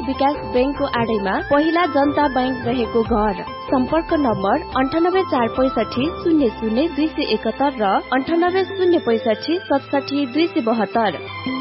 विकास बैंकको आडैमा पहिला जनता बैंक रहेको घर। सम्पर्क नम्बर 9846500271 र 9806577272।